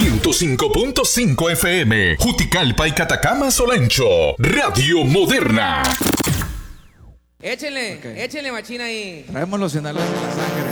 105.5 FM, Juticalpa y Catacama Solancho, Radio Moderna. Échenle machina ahí. Traemos los sinaloenses en la sangre.